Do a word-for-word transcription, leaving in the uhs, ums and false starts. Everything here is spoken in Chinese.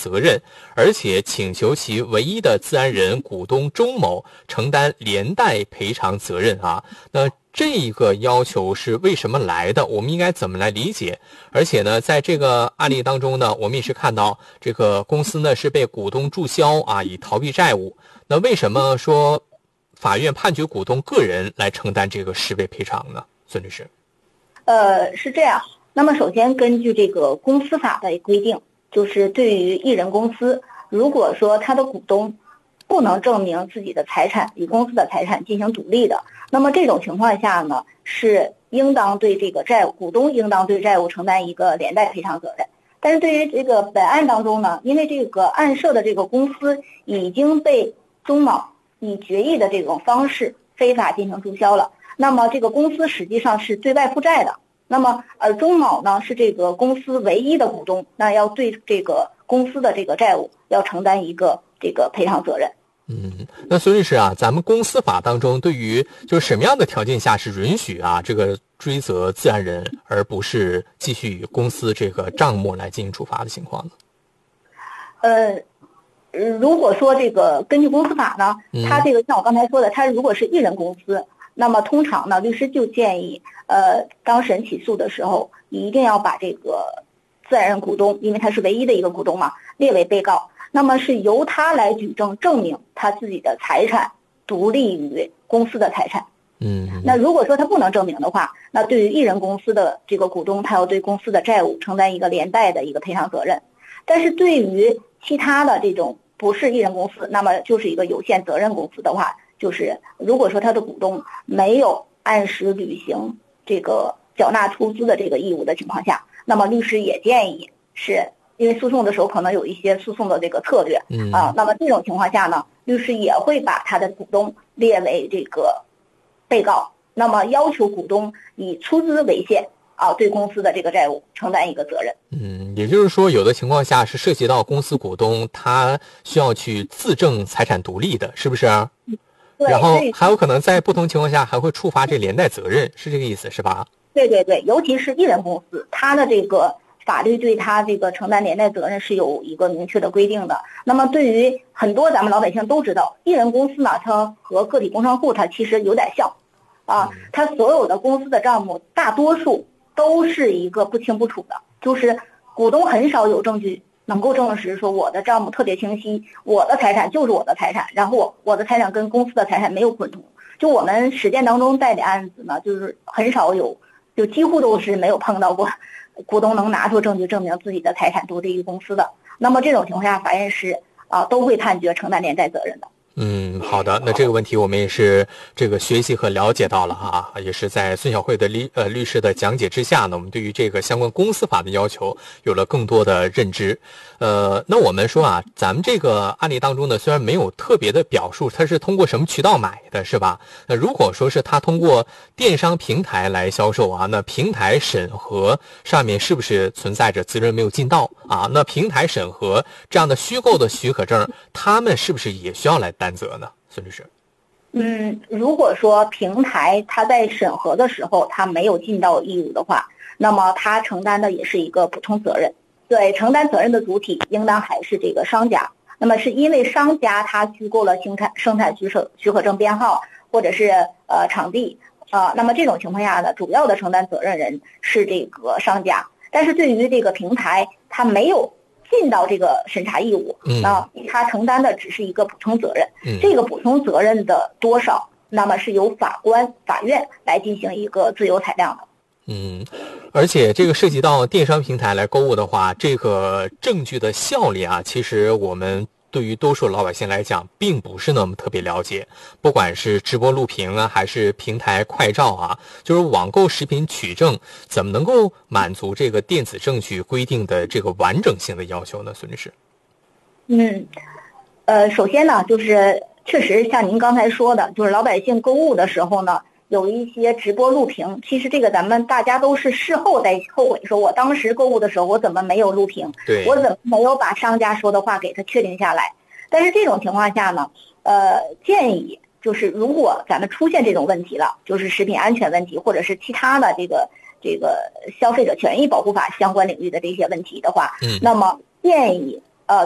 责任，而且请求其唯一的自然人股东周某承担连带赔偿责任啊。那这个要求是为什么来的？我们应该怎么来理解？而且呢，在这个案例当中呢，我们也是看到这个公司呢是被股东注销啊，以逃避债务。那为什么说法院判决股东个人来承担这个十倍赔偿呢？孙律师。 呃，是这样。那么首先根据这个公司法的规定，就是对于一人公司，如果说他的股东不能证明自己的财产与公司的财产进行独立的，那么这种情况下呢，是应当对这个债务股东应当对债务承担一个连带赔偿责任。但是对于这个本案当中呢，因为这个案涉的这个公司已经被中某以决议的这种方式非法进行注销了，那么这个公司实际上是对外负债的。那么而钟某呢是这个公司唯一的股东，那要对这个公司的这个债务要承担一个这个赔偿责任。 嗯，那孙律师啊，咱们公司法当中对于就是什么样的条件下是允许啊这个追责自然人，而不是继续以公司这个账目来进行处罚的情况呢？ 呃，如果说这个根据公司法呢，它这个像我刚才说的，它如果是一人公司，那么通常呢，律师就建议，呃，当事人起诉的时候，一定要把这个自然人股东，因为他是唯一的一个股东嘛，列为被告。那么是由他来举证证明他自己的财产独立于公司的财产。 嗯， 那如果说他不能证明的话，那对于一人公司的这个股东，他要对公司的债务承担一个连带的一个赔偿责任。但是对于其他的这种不是一人公司，那么就是一个有限责任公司的话，就是如果说他的股东没有按时履行这个缴纳出资的这个义务的情况下，那么律师也建议是因为诉讼的时候可能有一些诉讼的这个策略啊，那么这种情况下呢，律师也会把他的股东列为这个被告，那么要求股东以出资为限啊，对公司的这个债务承担一个责任。 嗯，也就是说，有的情况下是涉及到公司股东他需要去自证财产独立的，是不是？然后还有可能在不同情况下还会触发这连带责任，是这个意思是吧？ 对对对，尤其是一人公司，他的这个法律对他这个承担连带责任是有一个明确的规定的。那么对于很多咱们老百姓都知道，一人公司呢，它和个体工商户它其实有点像啊，它所有的公司的账目大多数都是一个不清不楚的，就是股东很少有证据能够证实说我的账目特别清晰，我的财产就是我的财产，然后我我的财产跟公司的财产没有混同。就我们实践当中代理案子呢，就是很少有，就几乎都是没有碰到过股东能拿出证据证明自己的财产独立于公司的。那么这种情况下，法院是啊都会判决承担连带责任的。 嗯，好的，那这个问题我们也是这个学习和了解到了哈，也是在孙晓慧的律呃律师的讲解之下呢，我们对于这个相关公司法的要求有了更多的认知。呃，那我们说啊，咱们这个案例当中呢，虽然没有特别的表述它是通过什么渠道买的，是吧？那如果说是他通过电商平台来销售啊，那平台审核上面是不是存在着责任没有尽到啊？那平台审核这样的虚构的许可证，他们是不是也需要来担责呢？孙律师。 嗯，如果说平台它在审核的时候它没有尽到义务的话，那么它承担的也是一个补充责任。对，承担责任的主体应当还是这个商家。那么是因为商家他虚构了生产生产许可许可证编号或者是呃场地啊、呃，那么这种情况下呢，主要的承担责任人是这个商家。但是对于这个平台，它没有尽到这个审查义务，那他承担的只是一个补充责任。 嗯， 这个补充责任的多少，那么是由法官、法院来进行一个自由裁量的。 嗯，而且这个涉及到电商平台来购物的话，这个证据的效力啊，其实我们对于多数老百姓来讲并不是那么特别了解。不管是直播录屏啊，还是平台快照啊，就是网购食品取证怎么能够满足这个电子证据规定的这个完整性的要求呢？孙律师。 嗯，呃，首先呢，就是确实像您刚才说的，就是老百姓购物的时候呢，有一些直播录屏，其实这个咱们大家都是事后在后悔，说我当时购物的时候我怎么没有录屏， 对， 我怎么没有把商家说的话给他确定下来。但是这种情况下呢，呃，建议就是如果咱们出现这种问题了，就是食品安全问题或者是其他的这个这个消费者权益保护法相关领域的这些问题的话， 嗯， 那么建议